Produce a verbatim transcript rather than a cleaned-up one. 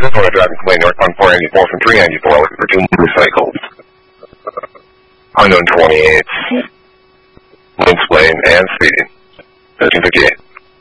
Minnesota driving complaint northbound four ninety-four from three ninety-four looking for two motorcycles. Unknown twenty-eight. Link lane and speeding. fifteen fifty-eight.